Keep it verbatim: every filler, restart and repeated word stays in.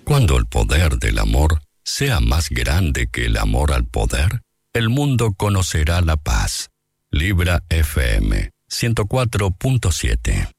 Cuando el poder del amor sea más grande que el amor al poder, el mundo conocerá la paz. Libra F M ciento cuatro punto siete.